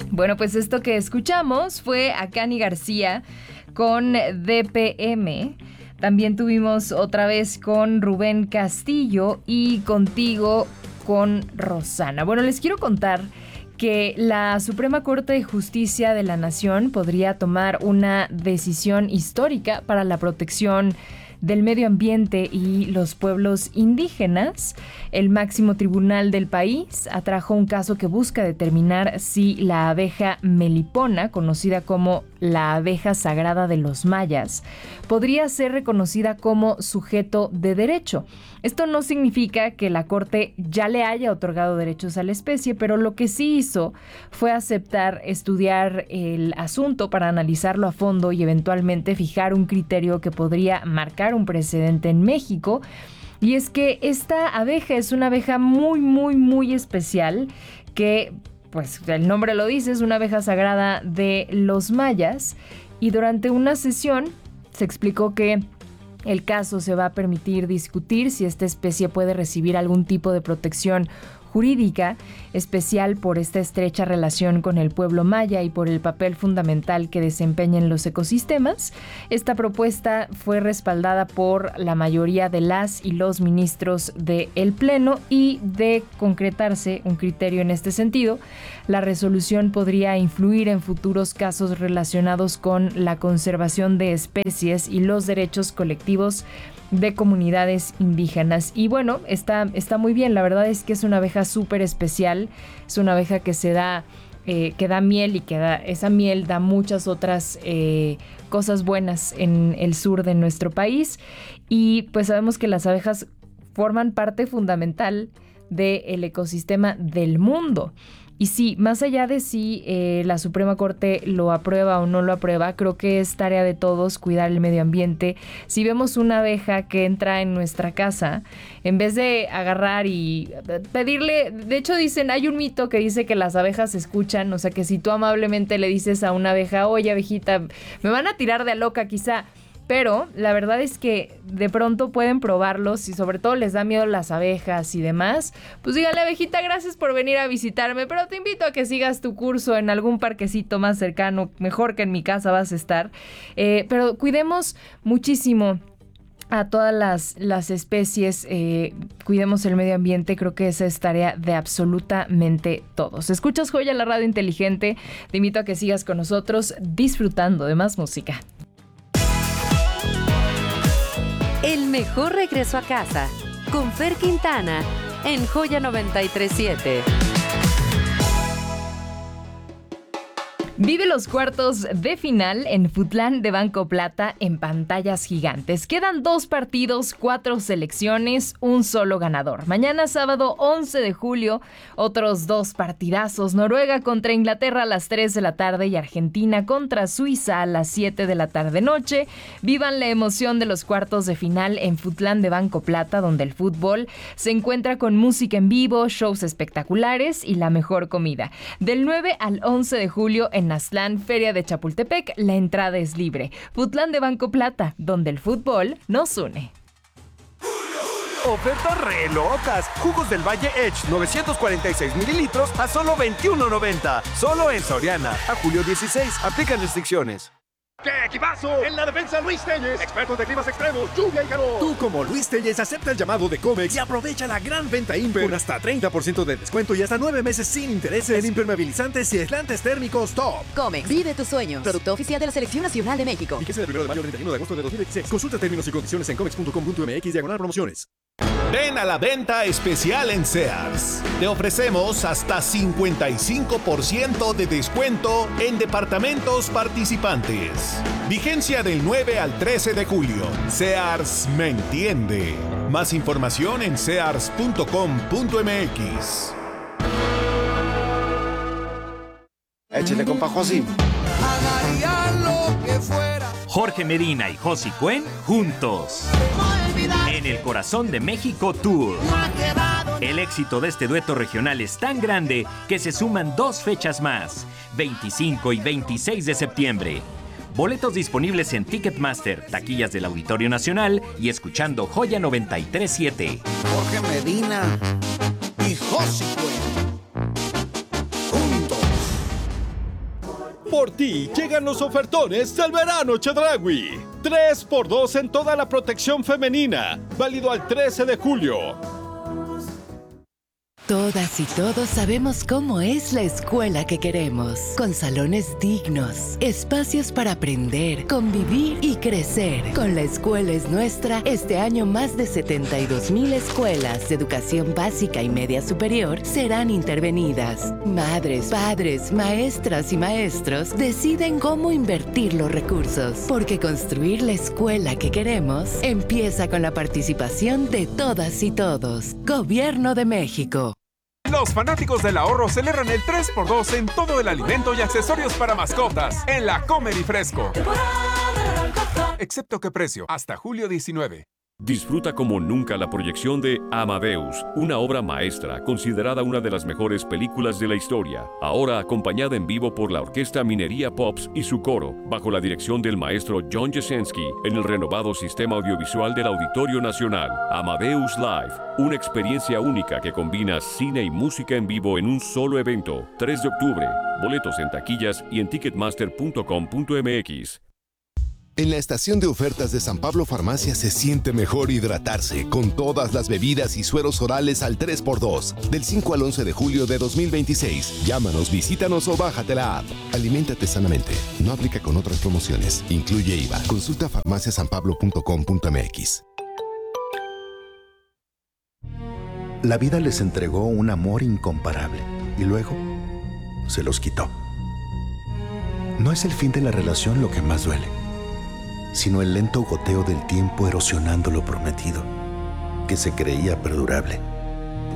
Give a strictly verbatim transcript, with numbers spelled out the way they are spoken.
Bueno, pues esto que escuchamos fue a Cani García con D P M. También tuvimos otra vez con Rubén Castillo y Contigo con Rosana. Bueno, les quiero contar que la Suprema Corte de Justicia de la Nación podría tomar una decisión histórica para la protección del medio ambiente y los pueblos indígenas. El máximo tribunal del país atrajo un caso que busca determinar si la abeja melipona, conocida como la abeja sagrada de los mayas, podría ser reconocida como sujeto de derecho. Esto no significa que la Corte ya le haya otorgado derechos a la especie, pero lo que sí hizo fue aceptar estudiar el asunto para analizarlo a fondo y eventualmente fijar un criterio que podría marcar un precedente en México. Y es que esta abeja es una abeja muy, muy, muy especial que, pues el nombre lo dice, es una abeja sagrada de los mayas. Y durante una sesión se explicó que el caso se va a permitir discutir si esta especie puede recibir algún tipo de protección jurídica especial por esta estrecha relación con el pueblo maya y por el papel fundamental que desempeña en los ecosistemas. Esta propuesta fue respaldada por la mayoría de las y los ministros del Pleno y, de concretarse un criterio en este sentido, la resolución podría influir en futuros casos relacionados con la conservación de especies y los derechos colectivos de comunidades indígenas. Y bueno, está, está muy bien. La verdad es que es una abeja súper especial. Es una abeja que se da, eh, que da miel y que da, esa miel da muchas otras eh, cosas buenas en el sur de nuestro país. Y pues sabemos que las abejas forman parte fundamental del ecosistema del mundo. Y sí, más allá de si eh, la Suprema Corte lo aprueba o no lo aprueba, creo que es tarea de todos cuidar el medio ambiente. Si vemos una abeja que entra en nuestra casa, en vez de agarrar y pedirle, de hecho dicen, hay un mito que dice que las abejas se escuchan, o sea que si tú amablemente le dices a una abeja, oye abejita, me van a tirar de a loca quizá, pero la verdad es que de pronto pueden probarlos y sobre todo les da miedo las abejas y demás. Pues dígale, abejita, gracias por venir a visitarme, pero te invito a que sigas tu curso en algún parquecito más cercano, mejor que en mi casa vas a estar. Eh, pero cuidemos muchísimo a todas las, las especies, eh, cuidemos el medio ambiente, creo que esa es tarea de absolutamente todos. Escuchas Joya, la radio inteligente, te invito a que sigas con nosotros disfrutando de más música. El mejor regreso a casa, con Fer Quintana, en Joya noventa y tres punto siete. Vive los cuartos de final en Futlán de Banco Plata en pantallas gigantes. Quedan dos partidos, cuatro selecciones, un solo ganador. Mañana sábado once de julio, otros dos partidazos. Noruega contra Inglaterra a las tres de la tarde y Argentina contra Suiza a las siete de la tarde noche. Vivan la emoción de los cuartos de final en Futlán de Banco Plata, donde el fútbol se encuentra con música en vivo, shows espectaculares y la mejor comida. Del nueve al once de julio en Aztlán, Feria de Chapultepec, la entrada es libre. Futlán de Banco Plata, donde el fútbol nos une. Ofertas re locas. Jugos del Valle Edge, novecientos cuarenta y seis mililitros a solo veintiuno noventa. Solo en Soriana. A julio dieciséis. Aplican restricciones. ¡Qué equipazo! En la defensa, Luis Telles, expertos de climas extremos, lluvia y calor. Tú, como Luis Telles, acepta el llamado de Comex y aprovecha la gran venta Imper con hasta treinta por ciento de descuento y hasta nueve meses sin intereses en impermeabilizantes y aislantes térmicos top. Comex, vive tus sueños. Producto oficial de la Selección Nacional de México. Vigencia del primero de mayo al treinta y uno de agosto de dos mil veintiséis. Consulta términos y condiciones en comex punto com punto m x diagonal promociones. Ven a la venta especial en Sears. Te ofrecemos hasta cincuenta y cinco por ciento de descuento en departamentos participantes. Vigencia del nueve al trece de julio. Sears me entiende. Más información en sears punto com punto m x. Échale, compa Josi. Jorge Medina y Josi Cuen juntos en el Corazón de México Tour. El éxito de este dueto regional es tan grande que se suman dos fechas más, veinticinco y veintiséis de septiembre. Boletos disponibles en Ticketmaster, taquillas del Auditorio Nacional y escuchando Joya noventa y tres punto siete. Jorge Medina y Josi Cuen. Juntos. Por ti llegan los ofertones del verano Chedraui. tres por dos en toda la protección femenina. Válido al trece de julio. Todas y todos sabemos cómo es la escuela que queremos, con salones dignos, espacios para aprender, convivir y crecer. Con La Escuela es Nuestra, este año más de setenta y dos mil escuelas de educación básica y media superior serán intervenidas. Madres, padres, maestras y maestros deciden cómo invertir los recursos, porque construir la escuela que queremos empieza con la participación de todas y todos. Gobierno de México. Los fanáticos del ahorro celebran el tres por dos en todo el alimento y accesorios para mascotas en la Comer y Fresco. Excepto que precio, hasta julio diecinueve. Disfruta como nunca la proyección de Amadeus, una obra maestra considerada una de las mejores películas de la historia, ahora acompañada en vivo por la Orquesta Minería Pops y su coro, bajo la dirección del maestro John Jasenski, en el renovado sistema audiovisual del Auditorio Nacional. Amadeus Live, una experiencia única que combina cine y música en vivo en un solo evento. tres de octubre, boletos en taquillas y en ticketmaster punto com punto m x. En la estación de ofertas de San Pablo Farmacia se siente mejor hidratarse con todas las bebidas y sueros orales al tres por dos. Del cinco al once de julio de dos mil veintiséis. Llámanos, visítanos o bájate la app. Aliméntate sanamente. No aplica con otras promociones. Incluye I V A. Consulta farmacia san pablo punto com punto m x. La vida les entregó un amor incomparable y luego se los quitó. No es el fin de la relación lo que más duele, sino el lento goteo del tiempo erosionando lo prometido, que se creía perdurable.